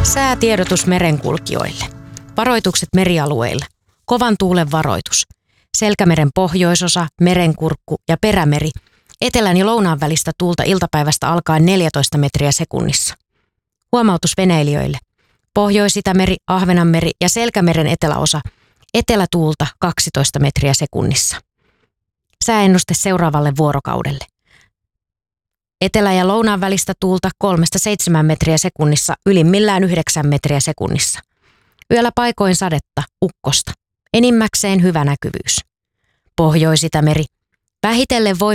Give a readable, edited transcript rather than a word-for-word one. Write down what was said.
Säätiedotus merenkulkijoille. Varoitukset merialueilla. Kovan tuulen varoitus. Selkämeren pohjoisosa, merenkurkku ja perämeri. Etelän ja lounaan välistä tuulta iltapäivästä alkaen 14 metriä sekunnissa. Huomautus veneilijöille. Pohjois-Itämeri, Ahvenanmeri ja Selkämeren eteläosa. Etelätuulta 12 metriä sekunnissa. Sääennuste seuraavalle vuorokaudelle. Etelä- ja lounaan välistä tuulta 3-7 metriä sekunnissa, ylimmillään 9 metriä sekunnissa. Yöllä paikoin sadetta, ukkosta. Enimmäkseen hyvä näkyvyys. Pohjois-Itämeri. Vähitellen voimistuu